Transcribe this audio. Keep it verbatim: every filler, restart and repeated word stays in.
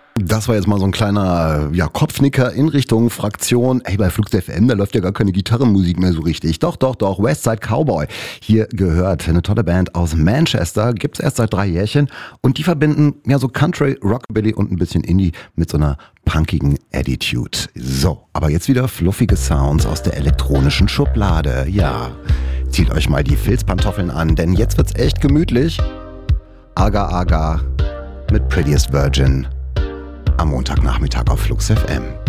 Das war jetzt mal so ein kleiner ja, Kopfnicker in Richtung Fraktion. Ey, bei Flux F M, da läuft ja gar keine Gitarrenmusik mehr so richtig. Doch, doch, doch, Westside Cowboy. Hier gehört eine tolle Band aus Manchester. Gibt's erst seit drei Jährchen. Und die verbinden ja so Country, Rockabilly und ein bisschen Indie mit so einer punkigen Attitude. So, aber jetzt wieder fluffige Sounds aus der elektronischen Schublade. Ja, zieht euch mal die Filzpantoffeln an, denn jetzt wird's echt gemütlich. Aga Aga mit Prettiest Virgin. Am Montagnachmittag auf Flux F M.